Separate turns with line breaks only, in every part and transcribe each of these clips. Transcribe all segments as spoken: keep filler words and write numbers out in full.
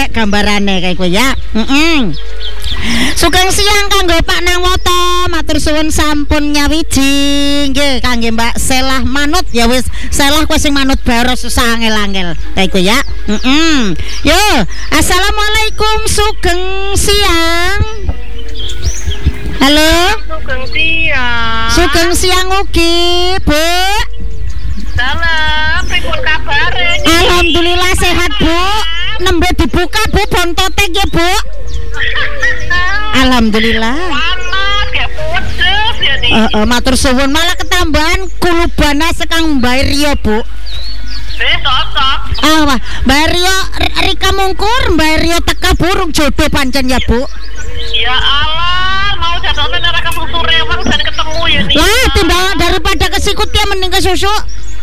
apik gambarane kayak kuwi ya. Heeh. Sugeng siang kanggo Pak Nangwoto, matur suwun sampun nyawiji nggih kangge Mbak Selah manut ya wis Selah kowe sing manut bae susah angel-angel. Kayak kuwi ya. Heeh. Yo, assalamualaikum sugeng siang. Halo.
Sugeng siang.
Sugeng siang ugi, Bu.
Salam, pripun kabare?
Alhamdulillah sehat, Bu. Nembe dibuka, Bu, bontote nggih, Bu. Alhamdulillah.
Panas ya putus ya nih.
Uh, uh, matur suwun malah ketambahan kulubana sekang Mbak Rio, Bu.
Wis cocok.
Ah, wah, Mbak Rio Rika mungkur, Mbak Rio teka burung jodoh pancen ya, Bu.
Ya Allah, mau jadwalnya neraka susu rewang dan ketemu ya nih.
Lah, timbang daripada kesikut ya mending ke susu.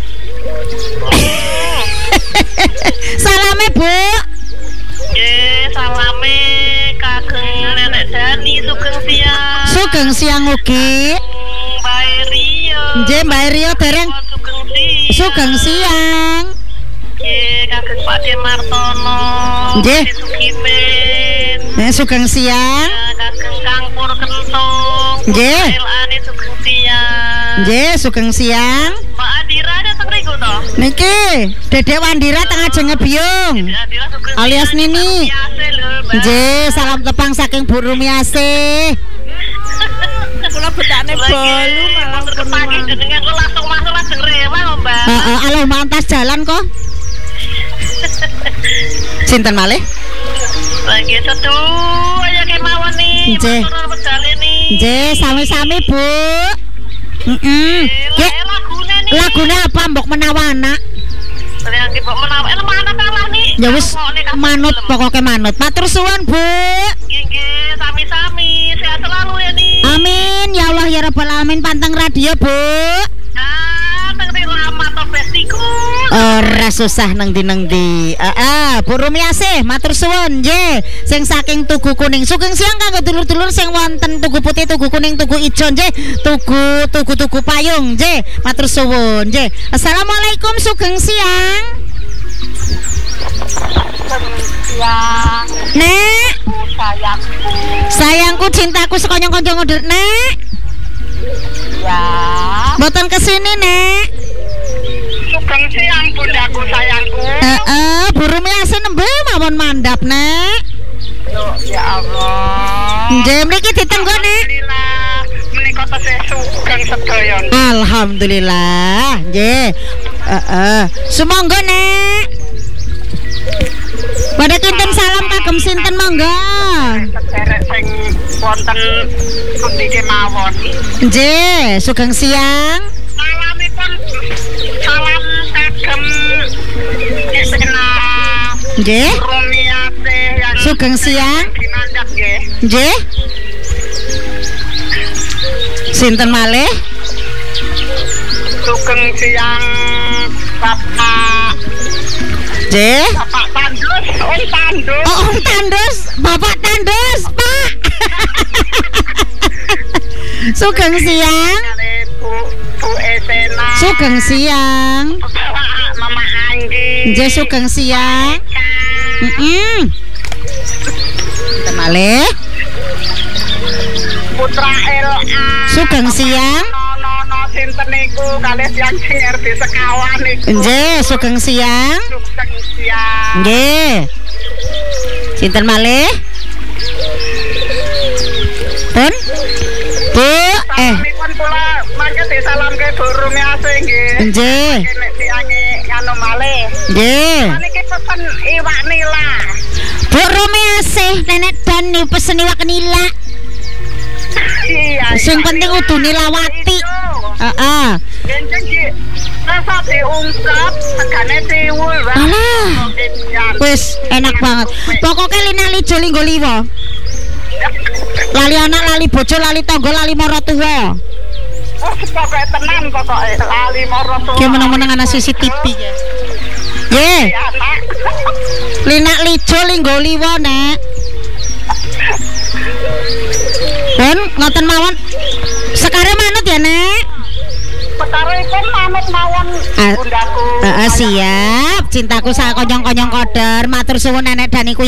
Salame, Bu.
Nggih, salame kageng Nenek Dani sugeng siang.
Sugeng siang ugi.
Mbak Rio.
Nggih, Mbak Rio dereng
Sugeng siang.
sugeng siang.
Nggih, kageng Pak De Martono.
Nggih.
Sukimen.
Eh, sugeng siang.
Kageng Kang Pur Kentung.
Nggih.
Elane sugeng siang.
Nggih, sugeng siang.
Mbak Adira dateng riku toh.
Niki, Dedek Wandira tengah jenge biung.
Adira sugeng
Alias
siang,
Nini.
biasa lho, Mbak.
Nggih, salam tepang saking Bu Rumiasih.
Kula betane bolu malah pagi jenengan kula langsung masuk lajeng rewang, Mbak.
Heeh, aloh mantas jalan kok. Sinten malih?
Lagi seduh aja kemawon nih.
Nggih.
Motor pedale nih.
Nggih, sami-sami, Bu. Heeh. Nggih,
Eh, lagune nih.
lagune apa mbok menawana?
Yang mbok menawa. Eh, mana kalah nih?
Ya wis
Ngomongnya kasih
manut
film.
pokoknya manut. Matur suwun, Bu.
Nggih, nggih, sami-sami. Sehat selalu ya nih.
Amin ya Allah ya Rabbal alamin panteng radio, Bu.
Ah, teng lama to bestiku.
Ora susah nang ndi nang ndi. Heeh, Bu Rumiasih matur suwun nggih. Sing saking Tugu Kuning. Sugeng siang kanggo dulur-dulur sing wonten Tugu Putih, Tugu Kuning, Tugu Ijo nggih. Tugu Tugu Tugu Payung nggih. Matur suwun nggih. Assalamualaikum sugeng siang.
Siang,
Nek,
sayangku.
sayangku cintaku sekonyong-konyong ngondur, Nek.
Ya.
Mboten kesini, Nek.
Sugeng siang bundaku sayangku.
Heeh, Bu Rumiasih nembe mawon mandap, Nek.
Loh, ya Allah.
Nggih, mriki ditenggo, Nek.
Alhamdulillah menika tesih sugeng sedaya.
Alhamdulillah, nggih. Heeh. Sumangga, Nek. Pada kinten salam kagem sinten mangga.
Sederek sing wonten pundi kemawon.
Nggih, sugeng siang.
Salamipun salam kagem Isena
Nggih,
Rumiasih yang
sugeng siang.
dinandak nggih.
Nggih. Sinten malih?
Sugeng siang Bapak
Nggih.
Bapak Tandus, Om Tandus.
Oh, Om Tandus, Bapak Tandus, Pak. Sugeng siang.
Bu Bu Esena.
Sugeng siang.
Mama Anggi.
Nggih, sugeng siang. Heeh. Sinten malih?
Putra L A.
Sugeng siang.
No no sinten niku kalih tiyang sing R T sekawan niku.
Nggih, sugeng siang.
Sugeng siang.
Nggih. Sinten malih? Pun? Bu, eh,
Salamipun kula mangke disalamke Bu Rumiasih nggih.
nggih.
Nek tiange anu malih.
Nggih.
Niki pesen iwak nila.
Bu Rumiasih, Nenek Dani pesen iwak nila.
Iya.
Sing penting kudu nilawati. Heeh.
Jenjang ki rasa diungkap tegane tiwul wae.
Alah. Wis enak banget. Pokoknya lina lijo linggo liwo. Lali anak, lali bojo, lali tangga, lali mara tuwa.
Oh, pokoke tenan pokoke lali mara tuwa.
Ki meneng-meneng ana C C T V ya. Nggih.
Anak.
Lina lijo linggo liwo, Nek. Pun ngoten mawon. Sekare manut ya, Nek.
Petaripun manut mawon
Ah,
bundaku.
Heeh, siap. Cintaku sak konyong-konyong koder. Matur suwun Nenek Dani ku